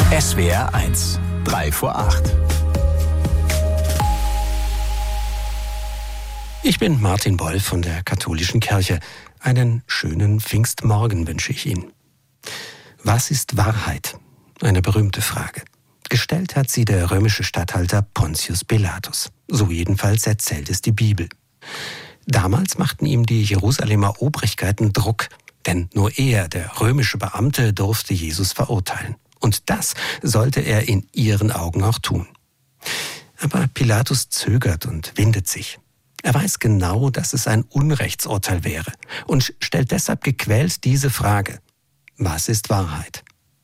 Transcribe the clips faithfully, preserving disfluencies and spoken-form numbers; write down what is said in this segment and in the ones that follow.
S W R eins, drei vor acht. Ich bin Martin Boll von der Katholischen Kirche. Einen schönen Pfingstmorgen wünsche ich Ihnen. Was ist Wahrheit? Eine berühmte Frage. Gestellt hat sie der römische Statthalter Pontius Pilatus. So jedenfalls erzählt es die Bibel. Damals machten ihm die Jerusalemer Obrigkeiten Druck, denn nur er, der römische Beamte, durfte Jesus verurteilen. Und das sollte er in ihren Augen auch tun. Aber Pilatus zögert und windet sich. Er weiß genau, dass es ein Unrechtsurteil wäre und stellt deshalb gequält diese Frage: Was ist Wahrheit?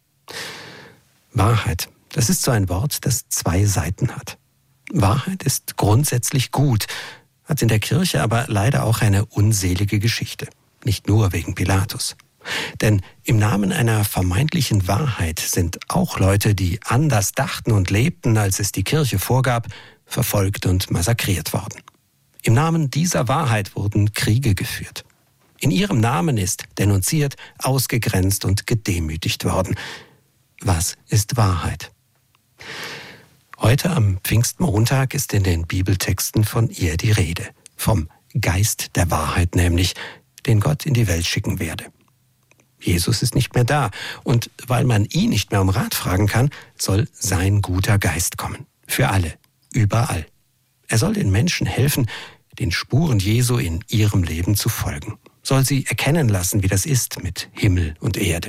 Wahrheit, das ist so ein Wort, das zwei Seiten hat. Wahrheit ist grundsätzlich gut, hat in der Kirche aber leider auch eine unselige Geschichte. Nicht nur wegen Pilatus. Denn im Namen einer vermeintlichen Wahrheit sind auch Leute, die anders dachten und lebten, als es die Kirche vorgab, verfolgt und massakriert worden. Im Namen dieser Wahrheit wurden Kriege geführt. In ihrem Namen ist denunziert, ausgegrenzt und gedemütigt worden. Was ist Wahrheit? Heute am Pfingstmontag ist in den Bibeltexten von ihr die Rede. Vom Geist der Wahrheit nämlich, den Gott in die Welt schicken werde. Jesus ist nicht mehr da und weil man ihn nicht mehr um Rat fragen kann, soll sein guter Geist kommen. Für alle, überall. Er soll den Menschen helfen, den Spuren Jesu in ihrem Leben zu folgen. Soll sie erkennen lassen, wie das ist mit Himmel und Erde.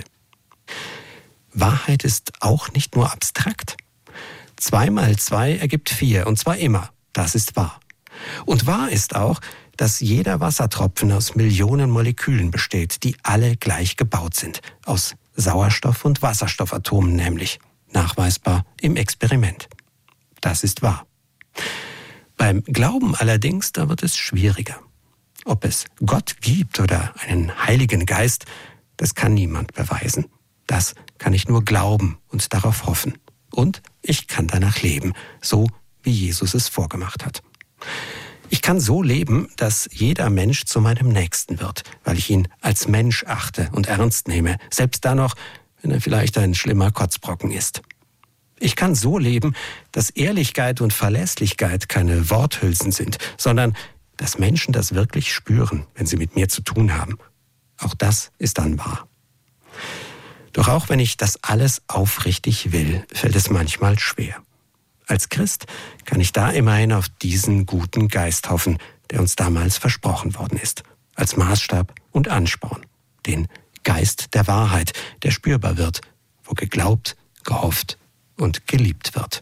Wahrheit ist auch nicht nur abstrakt. Zwei mal zwei ergibt vier, und zwar immer. Das ist wahr. Und wahr ist auch, dass jeder Wassertropfen aus Millionen Molekülen besteht, die alle gleich gebaut sind. Aus Sauerstoff- und Wasserstoffatomen nämlich. Nachweisbar im Experiment. Das ist wahr. Beim Glauben allerdings, da wird es schwieriger. Ob es Gott gibt oder einen Heiligen Geist, das kann niemand beweisen. Das kann ich nur glauben und darauf hoffen. Und ich kann danach leben, so wie Jesus es vorgemacht hat. Ich kann so leben, dass jeder Mensch zu meinem Nächsten wird, weil ich ihn als Mensch achte und ernst nehme, selbst dann noch, wenn er vielleicht ein schlimmer Kotzbrocken ist. Ich kann so leben, dass Ehrlichkeit und Verlässlichkeit keine Worthülsen sind, sondern dass Menschen das wirklich spüren, wenn sie mit mir zu tun haben. Auch das ist dann wahr. Doch auch wenn ich das alles aufrichtig will, fällt es manchmal schwer. Als Christ kann ich da immerhin auf diesen guten Geist hoffen, der uns damals versprochen worden ist, als Maßstab und Ansporn. Den Geist der Wahrheit, der spürbar wird, wo geglaubt, gehofft und geliebt wird.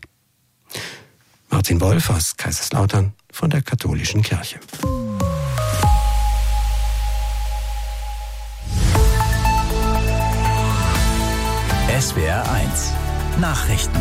Martin Wolf aus Kaiserslautern von der Katholischen Kirche. S W R eins Nachrichten.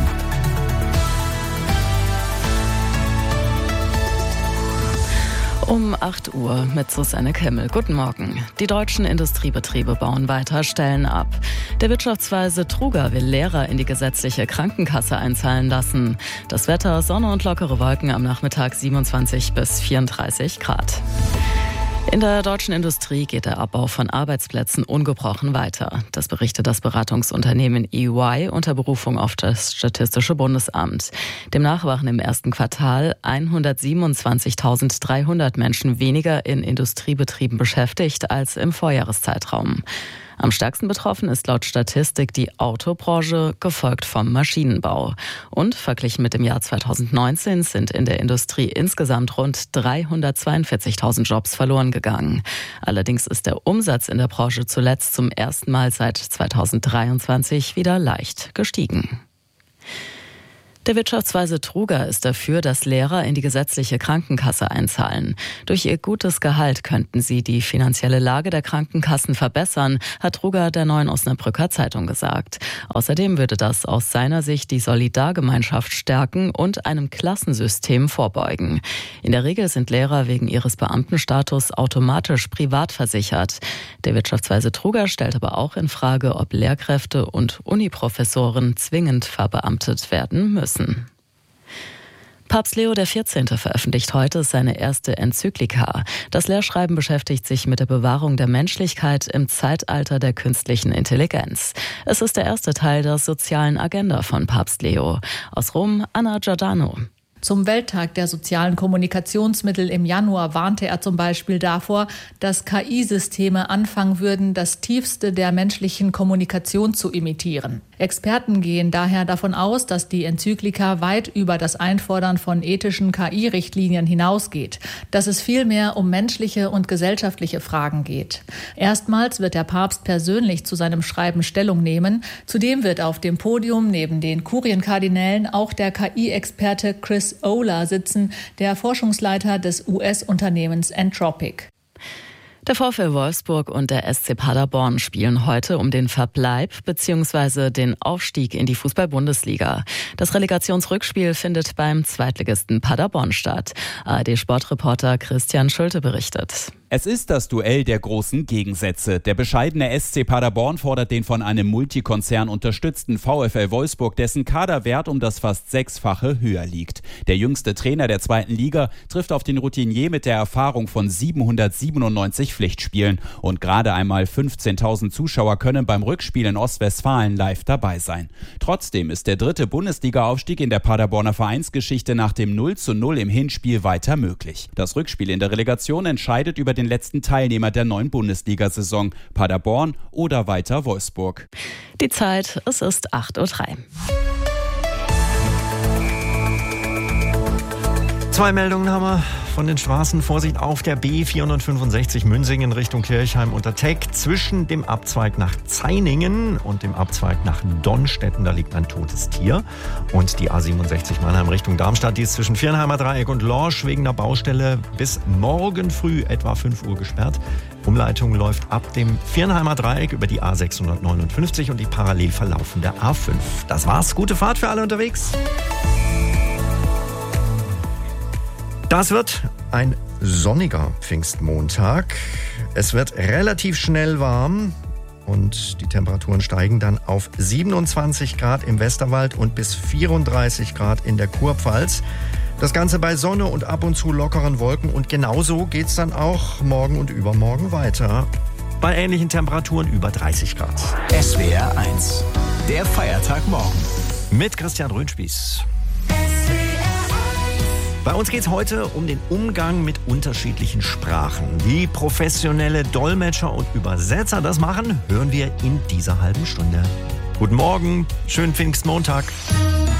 Um acht Uhr mit Susanne Kemmel. Guten Morgen. Die deutschen Industriebetriebe bauen weiter Stellen ab. Der Wirtschaftsweise Truger will Lehrer in die gesetzliche Krankenkasse einzahlen lassen. Das Wetter, Sonne und lockere Wolken am Nachmittag siebenundzwanzig bis vierunddreißig Grad. In der deutschen Industrie geht der Abbau von Arbeitsplätzen ungebrochen weiter. Das berichtet das Beratungsunternehmen E Y unter Berufung auf das Statistische Bundesamt. Demnach waren im ersten Quartal hundertsiebenundzwanzigtausenddreihundert Menschen weniger in Industriebetrieben beschäftigt als im Vorjahreszeitraum. Am stärksten betroffen ist laut Statistik die Autobranche, gefolgt vom Maschinenbau. Und verglichen mit dem Jahr zweitausendneunzehn sind in der Industrie insgesamt rund dreihundertzweiundvierzigtausend Jobs verloren gegangen. Allerdings ist der Umsatz in der Branche zuletzt zum ersten Mal seit zweitausenddreiundzwanzig wieder leicht gestiegen. Der Wirtschaftsweise Truger ist dafür, dass Lehrer in die gesetzliche Krankenkasse einzahlen. Durch ihr gutes Gehalt könnten sie die finanzielle Lage der Krankenkassen verbessern, hat Truger der Neuen Osnabrücker Zeitung gesagt. Außerdem würde das aus seiner Sicht die Solidargemeinschaft stärken und einem Klassensystem vorbeugen. In der Regel sind Lehrer wegen ihres Beamtenstatus automatisch privat versichert. Der Wirtschaftsweise Truger stellt aber auch in Frage, ob Lehrkräfte und Uniprofessoren zwingend verbeamtet werden müssen. Papst Leo der vierzehnte. Veröffentlicht heute seine erste Enzyklika. Das Lehrschreiben beschäftigt sich mit der Bewahrung der Menschlichkeit im Zeitalter der künstlichen Intelligenz. Es ist der erste Teil der sozialen Agenda von Papst Leo. Aus Rom, Anna Giordano. Zum Welttag der sozialen Kommunikationsmittel im Januar warnte er zum Beispiel davor, dass K I-Systeme anfangen würden, das Tiefste der menschlichen Kommunikation zu imitieren. Experten gehen daher davon aus, dass die Enzyklika weit über das Einfordern von ethischen K I-Richtlinien hinausgeht, dass es vielmehr um menschliche und gesellschaftliche Fragen geht. Erstmals wird der Papst persönlich zu seinem Schreiben Stellung nehmen. Zudem wird auf dem Podium neben den Kurienkardinälen auch der K I-Experte Chris Olah sitzen, der Forschungsleiter des U S-Unternehmens Anthropic. Der VfL Wolfsburg und der S C Paderborn spielen heute um den Verbleib bzw. den Aufstieg in die Fußball-Bundesliga. Das Relegationsrückspiel findet beim Zweitligisten Paderborn statt. A R D-Sportreporter Christian Schulte berichtet. Es ist das Duell der großen Gegensätze. Der bescheidene S C Paderborn fordert den von einem Multikonzern unterstützten VfL Wolfsburg, dessen Kaderwert um das fast Sechsfache höher liegt. Der jüngste Trainer der zweiten Liga trifft auf den Routinier mit der Erfahrung von siebenhundertsiebenundneunzig Pflichtspielen. Und gerade einmal fünfzehntausend Zuschauer können beim Rückspiel in Ostwestfalen live dabei sein. Trotzdem ist der dritte Bundesliga-Aufstieg in der Paderborner Vereinsgeschichte nach dem null zu null im Hinspiel weiter möglich. Das Rückspiel in der Relegation entscheidet über den den letzten Teilnehmer der neuen Bundesliga-Saison, Paderborn oder weiter Wolfsburg. Die Zeit, es ist acht Uhr drei. Zwei Meldungen haben wir von den Straßen. Vorsicht auf der B vierhundertfünfundsechzig Münsingen Richtung Kirchheim unter Teck. Zwischen dem Abzweig nach Zainingen und dem Abzweig nach Donnstetten, da liegt ein totes Tier. Und die A siebenundsechzig Mannheim Richtung Darmstadt, die ist zwischen Viernheimer Dreieck und Lorsch wegen der Baustelle bis morgen früh etwa fünf Uhr gesperrt. Umleitung läuft ab dem Viernheimer Dreieck über die A sechshundertneunundfünfzig und die parallel verlaufende A fünf. Das war's. Gute Fahrt für alle unterwegs. Das wird ein sonniger Pfingstmontag. Es wird relativ schnell warm und die Temperaturen steigen dann auf siebenundzwanzig Grad im Westerwald und bis vierunddreißig Grad in der Kurpfalz. Das Ganze bei Sonne und ab und zu lockeren Wolken. Und genauso geht's dann auch morgen und übermorgen weiter. Bei ähnlichen Temperaturen über dreißig Grad. S W R eins, der Feiertag morgen. Mit Christian Röhnspieß. Bei uns geht es heute um den Umgang mit unterschiedlichen Sprachen. Wie professionelle Dolmetscher und Übersetzer das machen, hören wir in dieser halben Stunde. Guten Morgen, schönen Pfingstmontag.